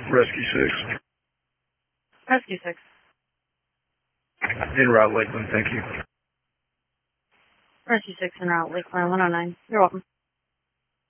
Rescue 6. Rescue 6. En route, Lakeland, thank you. Rescue 6 en route, Lakeland 109. You're welcome.